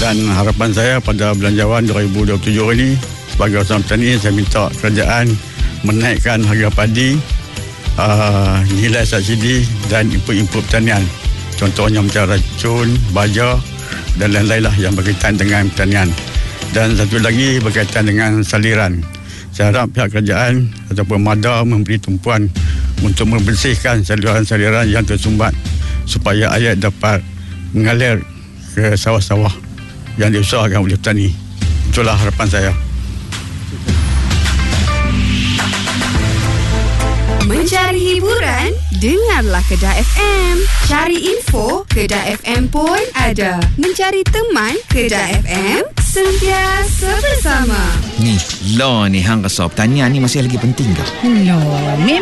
Dan harapan saya pada Belanjawan 2027 ini, sebagai seorang petani, saya minta kerajaan menaikkan harga padi, nilai subsidi dan input pertanian. Contohnya macam racun, baja dan lain-lain lah yang berkaitan dengan pertanian. Dan satu lagi berkaitan dengan saliran. Saya harap pihak kerajaan ataupun MADA memberi tumpuan untuk membersihkan saliran-saliran yang tersumbat supaya air dapat mengalir ke sawah-sawah yang diusahakan oleh petani. Itulah harapan saya. Mencari hiburan, dengarlah Kedah FM. Cari info, Kedah FM pun ada. Mencari teman, Kedah FM, sentiasa bersama. Ni, law ni hang rasa pertanian ni masih lagi penting ke? Loh,